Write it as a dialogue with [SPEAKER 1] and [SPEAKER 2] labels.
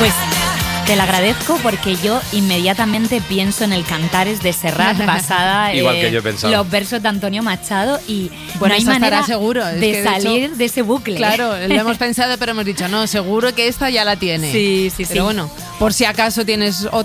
[SPEAKER 1] Pues te lo agradezco porque yo inmediatamente pienso en el Cantares de Serrat basada
[SPEAKER 2] Igual que yo he pensado.
[SPEAKER 1] los versos de Antonio Machado y
[SPEAKER 3] Bueno,
[SPEAKER 1] no hay
[SPEAKER 3] esta estará
[SPEAKER 1] manera
[SPEAKER 3] seguro. Es que,
[SPEAKER 1] de
[SPEAKER 3] de
[SPEAKER 1] salir
[SPEAKER 3] hecho,
[SPEAKER 1] de ese bucle.
[SPEAKER 3] Claro, lo hemos pensado, pero hemos dicho, no, seguro que esta ya la tiene.
[SPEAKER 1] Sí.
[SPEAKER 3] Pero bueno, por si acaso tienes otra